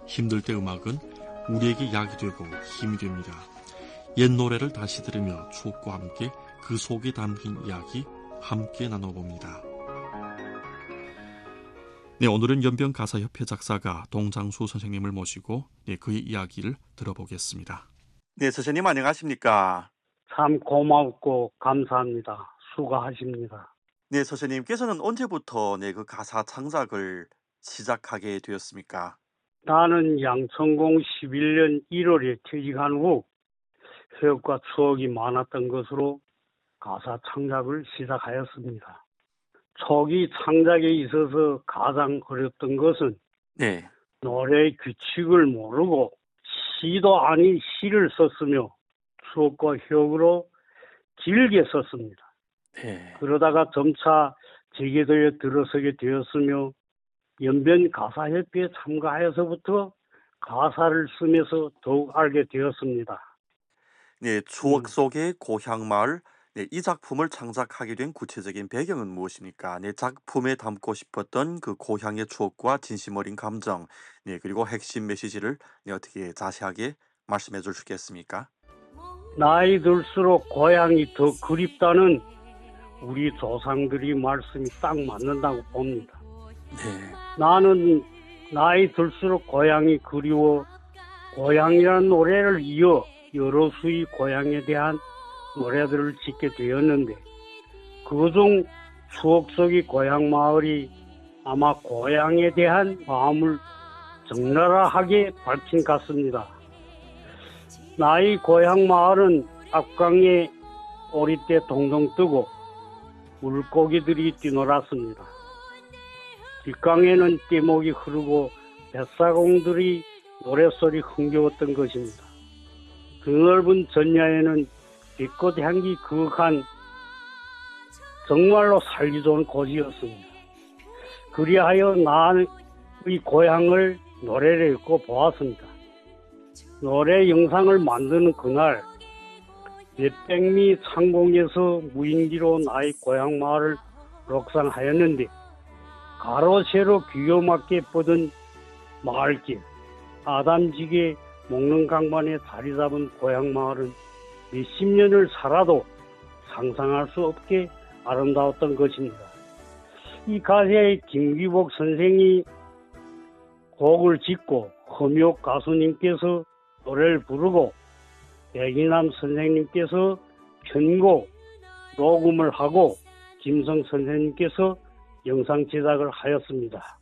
힘들 때 음악은 우리에게 약이 되고 힘이 됩니다. 옛 노래를 다시 들으며 추억과 함께 그 속에 담긴 이야기 함께 나눠봅니다. 네, 오늘은 연변가사협회 작사가 동장수 선생님을 모시고 그의 이야기를 들어보겠습니다. 네, 선생님 안녕하십니까? 참 고맙고 감사합니다. 수고하십니다. 네, 선생님께서는 언제부터 그 가사 창작을 시작하게 되었습니까? 나는 양천공 11년 1월에 퇴직한 후 회업과 추억이 많았던 것으로 가사 창작을 시작하였습니다. 초기 창작에 있어서 가장 어렵던 것은 네. 노래의 규칙을 모르고 시도 아닌 시를 썼으며 추억과 희억으로 길게 썼습니다. 네. 그러다가 점차 제게도에 들어서게 되었으며 연변 가사협회에 참가하여서부터 가사를 쓰면서 더욱 알게 되었습니다. 네, 추억 속의 고향 마을. 네, 이 작품을 창작하게 된 구체적인 배경은 무엇입니까? 네, 작품에 담고 싶었던 그 고향의 추억과 진심 어린 감정, 네, 그리고 핵심 메시지를 어떻게 자세하게 말씀해 주시겠습니까? 나이 들수록 고향이 더 그립다는 우리 조상들이 말씀이 딱 맞는다고 봅니다. 네. 나는 나이 들수록 고향이 그리워 고향이라는 노래를 이어 여러 수의 고향에 대한 노래들을 짓게 되었는데 그중 추억 속의 고향 마을이 아마 고향에 대한 마음을 적나라하게 밝힌 것 같습니다. 나의 고향 마을은 앞강에 오리떼 동동 뜨고 물고기들이 뛰놀았습니다. 뒷강에는 떼목이 흐르고 뱃사공들이 노랫소리 흥겨웠던 것입니다. 드넓은 전야에는 빛꽃 향기 그윽한 정말로 살기 좋은 곳이었습니다. 그리하여 나의 고향을 노래를 읽고 보았습니다. 노래 영상을 만드는 그날 몇백미 창공에서 무인기로 나의 고향 마을을 녹상하였는데 가로 세로 귀요 맞게 뻗은 마을길 아담지게 목련 강반에 자리 잡은 고향 마을은 몇십 년을 살아도 상상할 수 없게 아름다웠던 것입니다. 이 가사에 김기복 선생이 곡을 짓고 허미옥 가수님께서 노래를 부르고 백인남 선생님께서 편곡, 녹음을 하고 김성 선생님께서 영상 제작을 하였습니다.